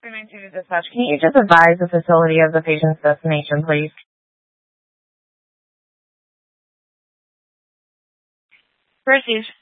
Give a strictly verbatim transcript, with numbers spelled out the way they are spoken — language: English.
three nine two to dispatch. Can you just advise the facility of the patient's destination, please? Proceed.